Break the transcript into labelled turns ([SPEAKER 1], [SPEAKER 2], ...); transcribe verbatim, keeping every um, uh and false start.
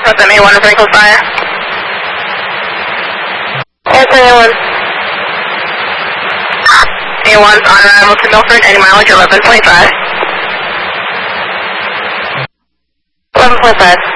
[SPEAKER 1] What's that, A one, returning close fire? Yes, A one. A one's on arrival to Milford, any mileage eleven point five. eleven point five.